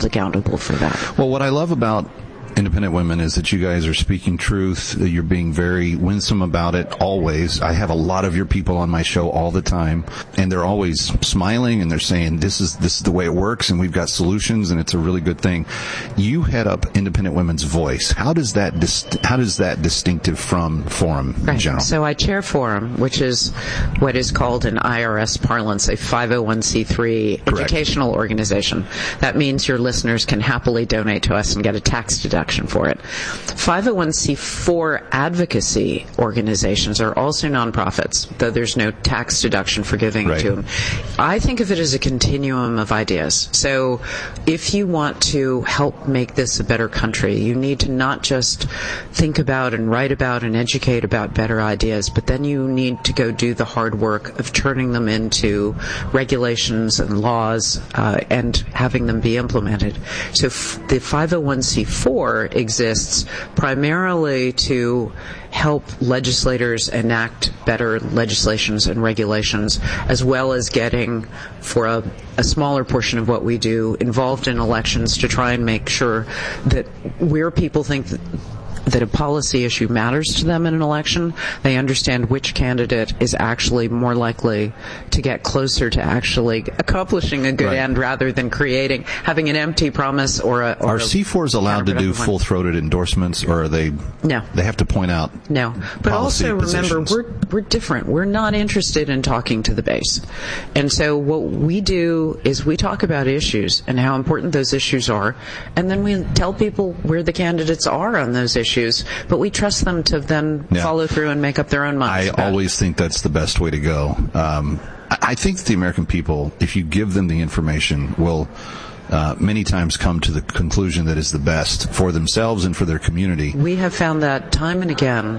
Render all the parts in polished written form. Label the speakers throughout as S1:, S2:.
S1: held accountable for that.
S2: Well, what I love about Independent Women is that you guys are speaking truth. That you're being very winsome about it always. I have a lot of your people on my show all the time, and they're always smiling and they're saying this is the way it works, and we've got solutions, and it's a really good thing. You head up Independent Women's Voice. How does that distinctive from Forum in general?
S1: So I chair Forum, which is what is called in IRS parlance a 501c3 educational organization. That means your listeners can happily donate to us and get a tax deduction for it. 501c4 advocacy organizations are also nonprofits, though there's no tax deduction for giving to them. I think of it as a continuum of ideas. So if you want to help make this a better country, you need to not just think about and write about and educate about better ideas, but then you need to go do the hard work of turning them into regulations and laws and having them be implemented. So the 501c4 exists primarily to help legislators enact better legislations and regulations, as well as getting, for a smaller portion of what we do, involved in elections to try and make sure that where people think that a policy issue matters to them in an election, they understand which candidate is actually more likely to get closer to actually accomplishing a good end rather than having an empty promise or a...
S2: Are C4s allowed to do full-throated endorsements, or are they...
S1: No.
S2: They have to point out
S1: No. But also remember,
S2: positions.
S1: we're different. We're not interested in talking to the base. And so what we do is we talk about issues and how important those issues are, and then we tell people where the candidates are on those issues, but we trust them to then follow through and make up their own minds.
S2: I always think that's the best way to go. I think the American people, if you give them the information, will many times come to the conclusion that is the best for themselves and for their community.
S1: We have found that time and again.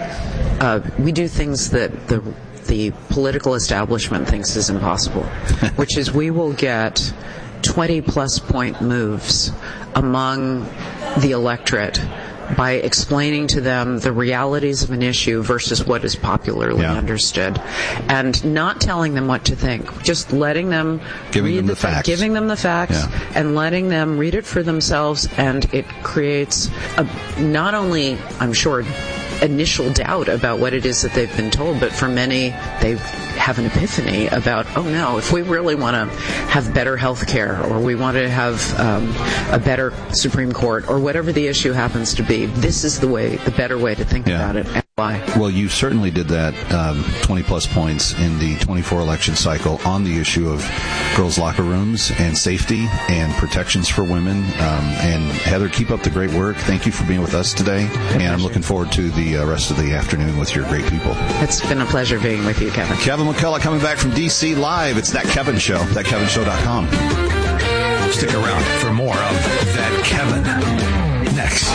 S1: We do things that the political establishment thinks is impossible, which is we will get 20-plus point moves among the electorate by explaining to them the realities of an issue versus what is popularly understood, and not telling them what to think, just letting them
S2: giving them the facts,
S1: and letting them read it for themselves, and it creates not only, I'm sure, initial doubt about what it is that they've been told, but for many, they have an epiphany about, oh no, if we really want to have better health care, or we want to have a better Supreme Court, or whatever the issue happens to be, this is the better way to think about it. And why?
S2: Well, you certainly did that 20-plus points in the 24 election cycle on the issue of girls' locker rooms and safety and protections for women. And Heather, keep up the great work. Thank you for being with us today. And I'm looking forward to the rest of the afternoon with your great people.
S1: It's been a pleasure being with you, Kevin.
S2: Kevin McCullough coming back from D.C. live. It's That Kevin Show, thatkevinshow.com.
S3: Stick around for more of That Kevin next.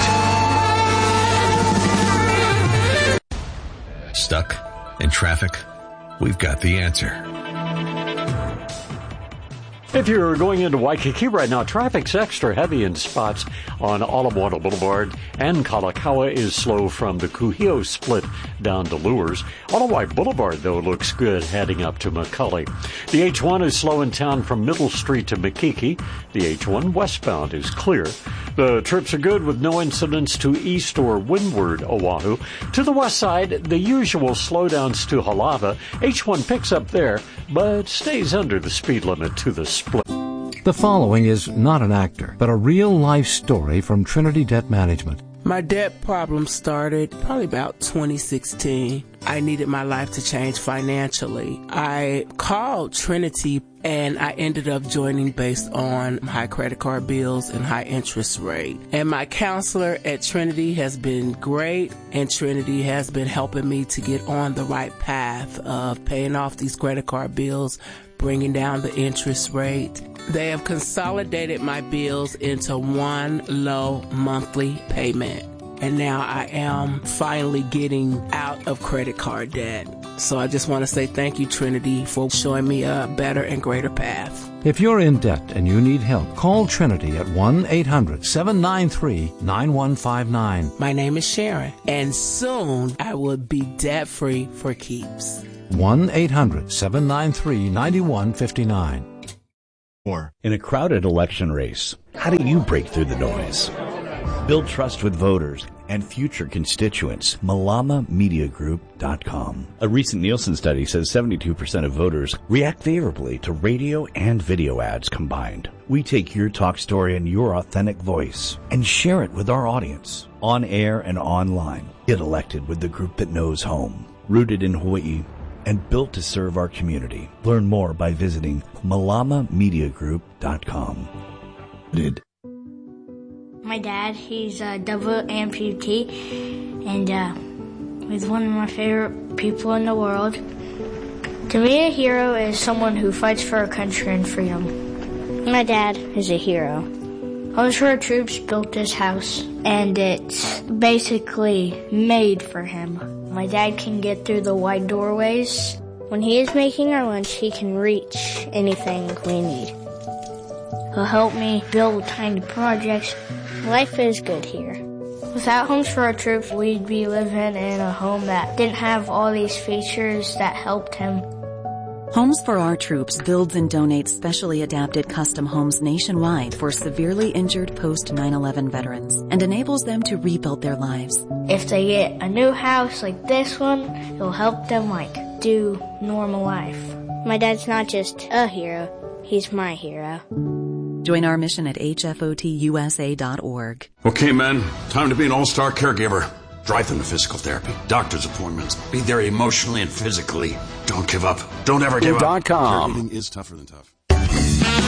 S3: Stuck in traffic? We've got the answer.
S4: If you're going into Waikiki right now, traffic's extra heavy in spots on Ala Moana Boulevard, and Kalakaua is slow from the Kuhio split down to Lures. Alawai Boulevard, though, looks good heading up to Macaulay. The H1 is slow in town from Middle Street to Makiki. The H1 westbound is clear. The trips are good with no incidents to east or windward Oahu. To the west side, the usual slowdowns to Halava. H1 picks up there, but stays under the speed limit to the split.
S5: The following is not an actor, but a real-life story from Trinity Debt Management.
S6: My debt problem started probably about 2016. I needed my life to change financially. I called Trinity and I ended up joining based on high credit card bills and high interest rate. And my counselor at Trinity has been great, and Trinity has been helping me to get on the right path of paying off these credit card bills, bringing down the interest rate. They have consolidated my bills into one low monthly payment. And now I am finally getting out of credit card debt. So I just want to say thank you, Trinity, for showing me a better and greater path.
S5: If you're in debt and you need help, call Trinity at 1-800-793-9159.
S6: My name is Sharon, and soon I will be debt-free for keeps.
S5: 1-800-793-9159.
S7: In a crowded election race, how do you break through the noise? Build trust with voters and future constituents. MalamaMediaGroup.com. A recent Nielsen study says 72% of voters react favorably to radio and video ads combined. We take your talk story and your authentic voice and share it with our audience, on air and online. Get elected with the group that knows home, rooted in Hawaii, and built to serve our community. Learn more by visiting MalamaMediaGroup.com.
S8: My dad, he's a double amputee, and he's one of my favorite people in the world. To me, a hero is someone who fights for our country and freedom. My dad is a hero. Homes for Our Troops built this house, and it's basically made for him. My dad can get through the wide doorways. When he is making our lunch, he can reach anything we need. He'll help me build tiny projects. Life is good here. Without Homes for Our Troops, we'd be living in a home that didn't have all these features that helped him.
S9: Homes for Our Troops builds and donates specially adapted custom homes nationwide for severely injured post-9/11 veterans and enables them to rebuild their lives.
S8: If they get a new house like this one, it'll help them do normal life. My dad's not just a hero, he's my hero.
S9: Join our mission at hfotusa.org.
S10: Okay, men, time to be an all-star caregiver. Drive them to physical therapy, doctor's appointments, be there emotionally and physically. Don't give up. Don't ever give up.
S3: .com.
S10: Caregiving is tougher than tough.